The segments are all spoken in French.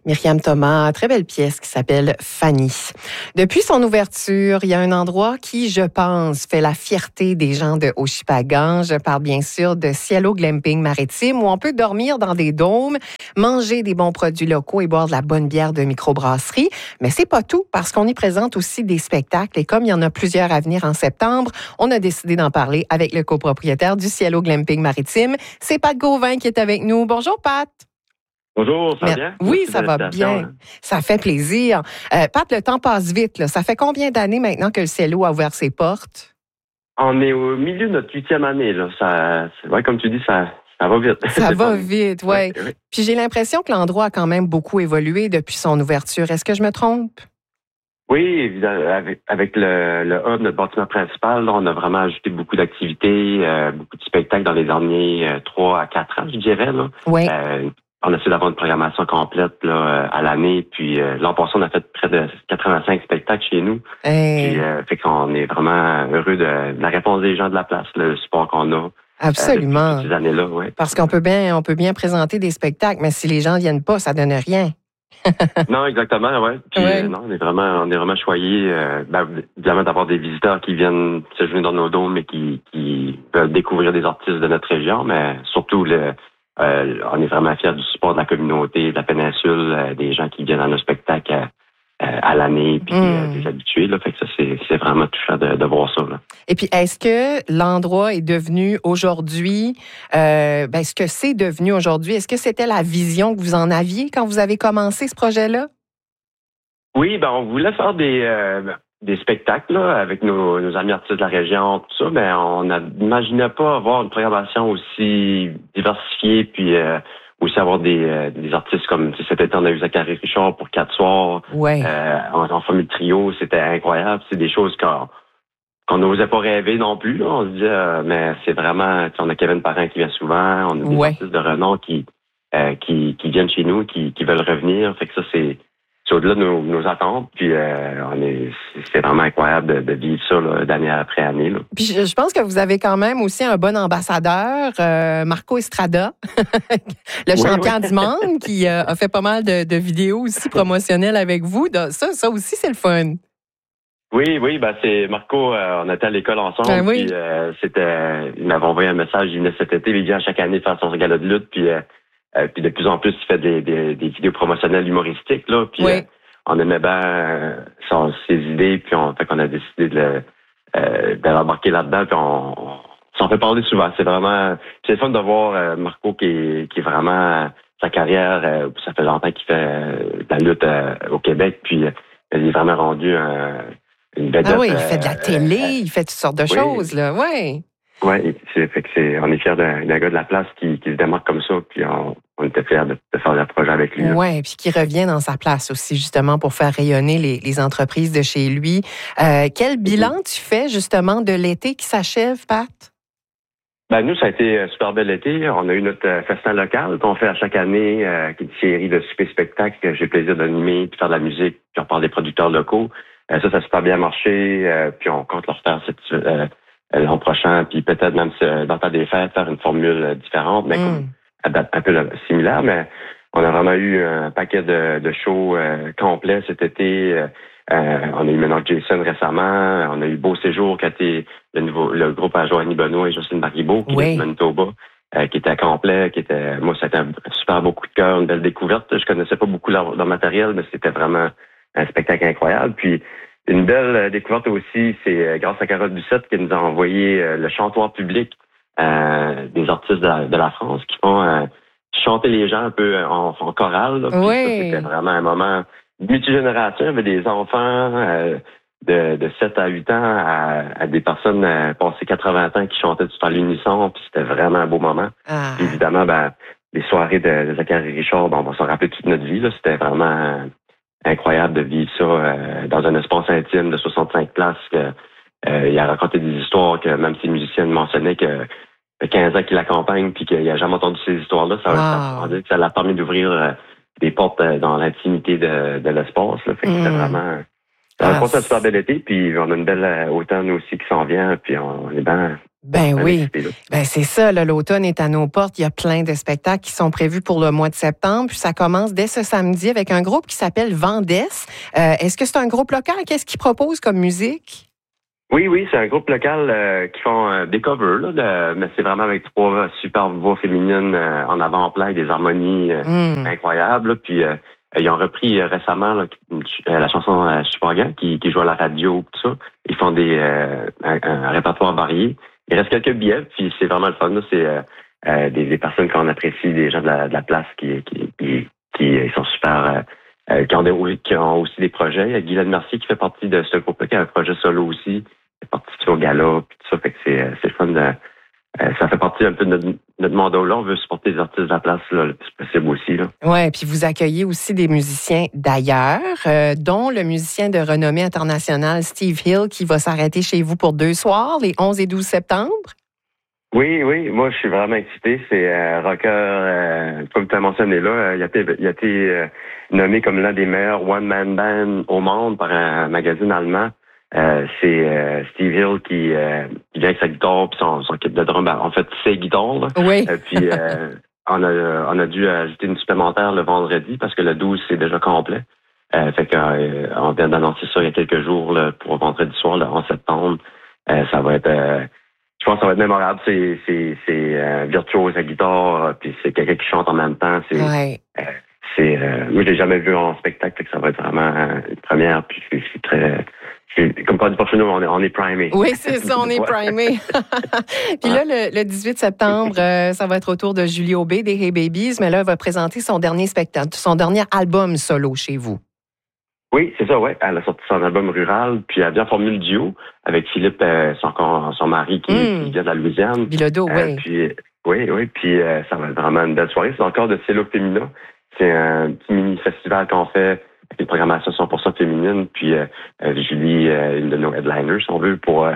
Myriam Thomas, très belle pièce qui s'appelle Fanny. Depuis son ouverture, il y a un endroit qui, je pense, fait la fierté des gens de Oshipagan. Je parle bien sûr de Cielo Glamping Maritime où on peut dormir dans des dômes, manger des bons produits locaux et boire de la bonne bière de microbrasserie. Mais c'est pas tout parce qu'on y présente aussi des spectacles et comme il y en a plusieurs à venir en septembre, on a décidé d'en parler avec le copropriétaire du Cielo Glamping Maritime. C'est Pat Gauvin qui est avec nous. Bonjour Pat. Bonjour, ça va bien? Oui, ça va bien. Ça fait plaisir. Pat, le temps passe vite. Là. Ça fait combien d'années maintenant que le Cielo a ouvert ses portes? On est au milieu de notre 8e année. Là. C'est vrai, comme tu dis, ça va vite. Ça va vite, oui. Ouais. Puis j'ai l'impression que l'endroit a quand même beaucoup évolué depuis son ouverture. Est-ce que je me trompe? Oui, évidemment, avec le hub, notre bâtiment principal, là, on a vraiment ajouté beaucoup d'activités, beaucoup de spectacles dans les derniers 3 à 4 ans, je dirais. Là. Oui. On essaie d'avoir une programmation complète là, à l'année. Puis l'an passé, on a fait près de 85 spectacles chez nous. Puis fait qu'on est vraiment heureux de la réponse des gens de la place, le support qu'on a. Absolument. Depuis ces années-là, ouais. Parce qu'on peut bien présenter des spectacles, mais si les gens viennent pas, ça donne rien. Non, exactement, ouais. Puis non, on est vraiment choyés, évidemment d'avoir des visiteurs qui viennent séjourner dans nos dômes et qui veulent découvrir des artistes de notre région, mais surtout on est vraiment fiers du support de la communauté, de la péninsule, des gens qui viennent à nos spectacles à l'année, puis des habitués. Là, fait que ça, c'est vraiment touchant de voir ça. Là. Et puis, est-ce que l'endroit est devenu aujourd'hui, est-ce que c'est devenu aujourd'hui, est-ce que c'était la vision que vous en aviez quand vous avez commencé ce projet-là? Oui, on voulait faire des spectacles là, avec nos amis artistes de la région, tout ça, mais on n'imaginait pas avoir une programmation aussi diversifiée, puis aussi avoir des artistes comme cet été, on a eu Zachary Richard pour 4 soirs. Ouais. En famille trio, c'était incroyable. C'est des choses qu'on n'osait pas rêver non plus. Là. On se disait, mais c'est vraiment, on a Kevin Parent qui vient souvent, on a des artistes de renom qui viennent chez nous, qui veulent revenir. Fait que ça, c'est au-delà de nos attentes, puis c'est vraiment incroyable de vivre ça là, d'année après année. Là. Puis je pense que vous avez quand même aussi un bon ambassadeur, Marco Estrada, le champion du monde, qui a fait pas mal de vidéos aussi promotionnelles avec vous. Ça aussi, c'est le fun. Oui, c'est Marco, on était à l'école ensemble, puis il m'avait envoyé un message, il venait cet été, il vient chaque année faire son gala de lutte, puis de plus en plus, il fait des vidéos promotionnelles humoristiques, là. Puis on aimait bien ses idées, puis on a décidé de l'embarquer là-dedans, puis on s'en fait parler souvent. C'est le fun de voir Marco qui est vraiment sa carrière. Ça fait longtemps qu'il fait de la lutte au Québec, puis il est vraiment rendu une vedette. Ah oui, il fait de la télé, il fait toutes sortes de choses, là. Oui. Oui, on est fiers d'un gars de la place qui se démarque comme ça, puis on était fiers de faire le projet avec lui. Oui, puis qui revient dans sa place aussi, justement, pour faire rayonner les entreprises de chez lui. Quel bilan tu fais, justement, de l'été qui s'achève, Pat? Nous, ça a été un super bel été. On a eu notre festin local qu'on fait à chaque année, qui est une série de super-spectacles que j'ai le plaisir d'animer, puis faire de la musique, puis on parle des producteurs locaux. Ça a super bien marché, puis on compte le refaire l'an prochain, puis peut-être même dans le temps des fêtes, faire une formule différente, mais un peu similaire, mais on a vraiment eu un paquet de shows complets cet été. On a eu maintenant Jason récemment, on a eu Beau Séjour qui a été le groupe à Joanie Benoît et Jocelyne Baribeau, qui est de Manitoba, qui était complet, moi, c'était un super beau coup de cœur, une belle découverte. Je connaissais pas beaucoup leur matériel, mais c'était vraiment un spectacle incroyable. Puis, une belle découverte aussi, c'est grâce à Carole Ducette qui nous a envoyé le chantoir public des artistes de la France qui font chanter les gens un peu en chorale. Là. Oui. Ça, c'était vraiment un moment multigénération. Il y avait des enfants de 7 à 8 ans à des personnes passées 80 ans qui chantaient tout à l'unisson. Puis c'était vraiment un beau moment. Puis évidemment, les soirées de Zachary Richard, on va s'en rappeler toute notre vie. Là. C'était vraiment incroyable de vivre ça dans un espace intime de 65 places. Il a raconté des histoires que même ses musiciens mentionnaient que fait 15 ans qu'il l'accompagne puis qu'il n'a jamais entendu ces histoires-là. Ça l'a permis d'ouvrir des portes dans l'intimité de l'espace. Là. Fait que c'était vraiment... On a passé un super bel été, puis on a une belle automne aussi qui s'en vient, puis on est bien Ben oui, ben c'est ça, là, l'automne est à nos portes. Il y a plein de spectacles qui sont prévus pour le mois de septembre. Puis ça commence dès ce samedi avec un groupe qui s'appelle Vendès. Est-ce que c'est un groupe local? Qu'est-ce qu'ils proposent comme musique? Oui, c'est un groupe local qui font des covers, là, mais c'est vraiment avec 3 super voix féminines en avant-plan, avec des harmonies incroyables. Là. Puis ils ont repris récemment là, la chanson Chupagan qui joue à la radio, tout ça. Ils font un répertoire varié. Il reste quelques billets, puis c'est vraiment le fun. Là. C'est des personnes qu'on apprécie, des gens de la place qui sont super... qui ont aussi des projets. Il y a Guylaine Mercier qui fait partie de ce groupe-là, qui a un projet solo aussi. Il fait partie au gala, puis tout ça. Fait que c'est le fun de... ça fait partie un peu de notre mandat-là. On veut supporter les artistes de la place, là, le plus possible aussi. Oui, puis vous accueillez aussi des musiciens d'ailleurs, dont le musicien de renommée internationale Steve Hill, qui va s'arrêter chez vous pour 2 soirs, les 11 et 12 septembre. Oui, moi je suis vraiment excité. C'est un rocker, comme tu as mentionné là, il a été nommé comme l'un des meilleurs one-man band au monde par un magazine allemand. C'est Steve Hill qui vient avec sa guitare puis son kit de drum. En fait, ses guitares. Là. Oui. Puis on a dû ajouter une supplémentaire le vendredi parce que le 12 c'est déjà complet. Fait qu'on vient d'annoncer ça il y a quelques jours là, pour vendredi soir, le 11 septembre. Ça va être... je pense que ça va être mémorable. C'est virtuose à guitare, puis c'est quelqu'un qui chante en même temps. Ouais. Moi, je l'ai jamais vu en spectacle, fait que ça va être vraiment une première. Puis c'est très... Comme quand on dit pas chez nous, on est primé. Oui, c'est ça, on est primé. Puis là, le 18 septembre, ça va être au tour de Julie Aubé des Hey Babies, mais là, elle va présenter son dernier spectacle, son dernier album solo chez vous. Oui, c'est ça, ouais. Elle a sorti son album Rural, puis elle a bien formé le duo avec Philippe, son mari qui vient de la Louisiane. Bilodeau, oui. Puis ça va être vraiment une belle soirée. C'est encore de Cielo Femina. C'est un petit mini-festival qu'on fait avec une programmation 100% féminine. Puis Julie, une de nos headliners, si on veut, pour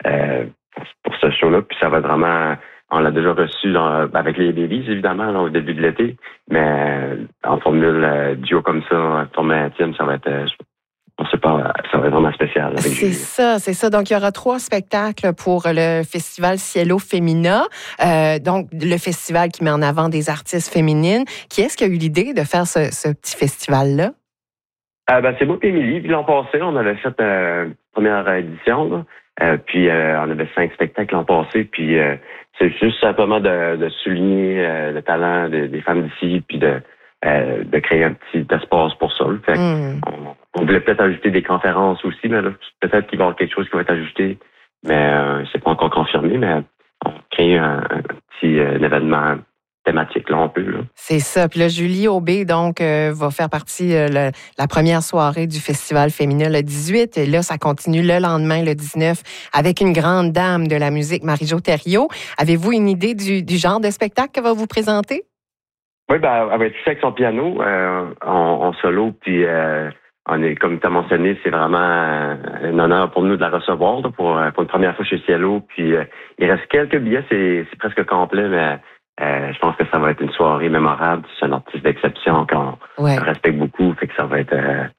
ce show-là. Puis ça va être vraiment... On l'a déjà reçu avec les Babies, évidemment, là, au début de l'été. Mais en formule duo comme ça, en formule intime, ça va être... on sait pas, ça va être vraiment spécial. C'est ça. Donc, il y aura 3 spectacles pour le festival Cielo Femina. Donc, le festival qui met en avant des artistes féminines. Qui est-ce qui a eu l'idée de faire ce petit festival-là? C'est moi et Émilie. Puis l'an passé, on avait fait première édition. Là. Puis on avait 5 spectacles l'an passé. Puis c'est juste simplement de souligner le talent des femmes d'ici, puis de créer un petit espace pour ça. Fait on voulait peut-être ajouter des conférences aussi, mais là, peut-être qu'il va y avoir quelque chose qui va être ajouté, mais c'est pas encore confirmé, mais on va créer un petit événement thématique, là, on peut. Là. C'est ça. Puis là, Julie Aubé, donc, va faire partie la première soirée du Festival féminin le 18. Et là, ça continue le lendemain, le 19, avec une grande dame de la musique, Marie-Jo Thériault. Avez-vous une idée du genre de spectacle qu'elle va vous présenter? Oui, elle va être avec son piano en solo, puis on est, comme tu as mentionné, c'est vraiment un honneur pour nous de la recevoir là, pour une première fois chez Cielo. Puis il reste quelques billets, c'est presque complet, mais je pense que ça va être une soirée mémorable. C'est un artiste d'exception qu'on respecte beaucoup, fait que ça va être...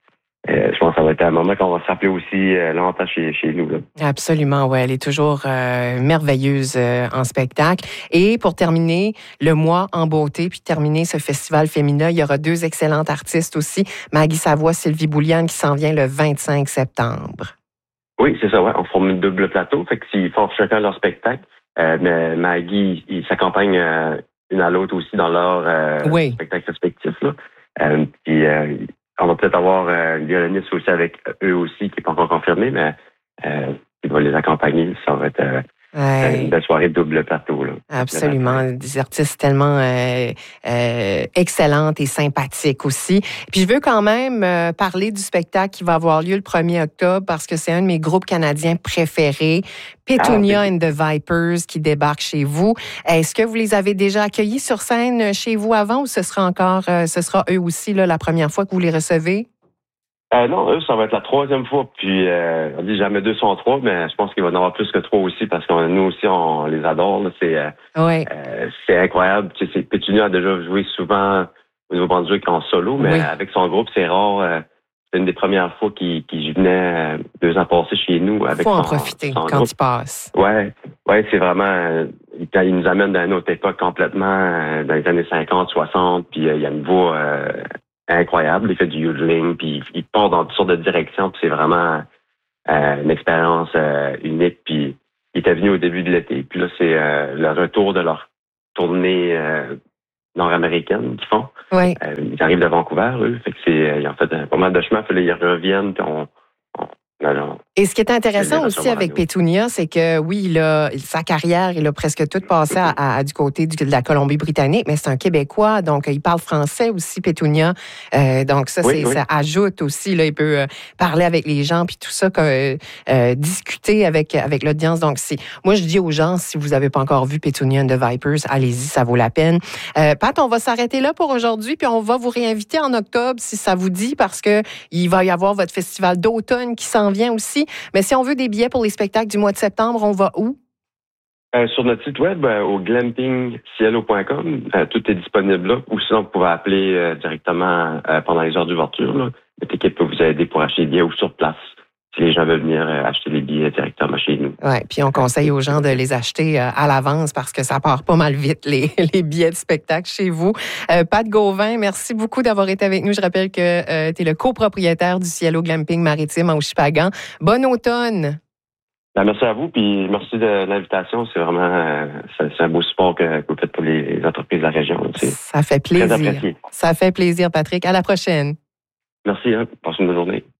je pense que ça va être un moment qu'on va se rappeler aussi longtemps chez nous. Là. Absolument, oui. Elle est toujours merveilleuse en spectacle. Et pour terminer le mois en beauté, puis terminer ce festival féminin, il y aura 2 excellentes artistes aussi. Maggie Savoie, Sylvie Bouliane, qui s'en vient le 25 septembre. Oui, c'est ça, ouais. On forme une double plateau. Fait que s'ils font chacun leur spectacle, mais Maggie, ils s'accompagnent une à l'autre aussi dans leur spectacle respectif. Là. Puis on va peut-être avoir un violoniste aussi avec eux aussi, qui n'est pas encore confirmé, mais il va les accompagner. Ça va être une belle soirée de double plateau. Là. Absolument. Des artistes tellement excellentes et sympathiques aussi. Puis je veux quand même parler du spectacle qui va avoir lieu le 1er octobre parce que c'est un de mes groupes canadiens préférés, Petunia and the Vipers, qui débarque chez vous. Est-ce que vous les avez déjà accueillis sur scène chez vous avant ou ce sera eux aussi là, la première fois que vous les recevez? Non, eux, ça va être la 3e fois. Puis, on dit jamais 2 sont 3, mais je pense qu'il va y en avoir plus que 3 aussi parce que nous aussi, on les adore. Là. C'est incroyable. Tu sais, Pétunia a déjà joué souvent au Nouveau-Brunswick en solo, mais avec son groupe, c'est rare. c'est une des premières fois qu'il venait 2 ans passés chez nous. Avec faut en profiter quand il passe. Ouais, c'est vraiment... il nous amène dans une autre époque complètement, dans les années 50, 60, puis il y a une voix incroyable. Il fait du yodeling, puis il part dans toutes sortes de directions, puis c'est vraiment une expérience unique. Puis il était venu au début de l'été, puis là, c'est le retour de leur tournée nord-américaine qu'ils font. Oui. Ils arrivent de Vancouver, eux. Fait que ils ont fait pas mal de chemin, puis là, ils reviennent, puis et ce qui est intéressant aussi avec Pétunia, c'est que oui, sa carrière, il a presque tout passé à du côté de la Colombie-Britannique, mais c'est un Québécois, donc il parle français aussi, Pétunia. Donc ça, ça ajoute aussi, là, il peut parler avec les gens, puis tout ça, discuter avec l'audience. Donc moi, je dis aux gens, si vous n'avez pas encore vu Pétunia and the Vipers, allez-y, ça vaut la peine. Pat, on va s'arrêter là pour aujourd'hui, puis on va vous réinviter en octobre, si ça vous dit, parce que il va y avoir votre festival d'automne qui s'en vient aussi. Mais si on veut des billets pour les spectacles du mois de septembre, on va où? Sur notre site web, au glampingcielo.com, tout est disponible là. Ou sinon, vous pouvez appeler directement pendant les heures d'ouverture. Notre équipe peut vous aider pour acheter les billets ou sur place, si les gens veulent venir acheter les billets directement chez nous. Oui, puis on conseille aux gens de les acheter à l'avance parce que ça part pas mal vite, les billets de spectacle chez vous. Pat Gauvin, merci beaucoup d'avoir été avec nous. Je rappelle que tu es le copropriétaire du Cielo Glamping Maritime à Oushipagans. Bon automne! Merci à vous, puis merci de l'invitation. C'est vraiment c'est un beau support que vous faites pour les entreprises de la région. Ça fait plaisir. Ça fait plaisir, Patrick. À la prochaine. Merci, passez une bonne journée.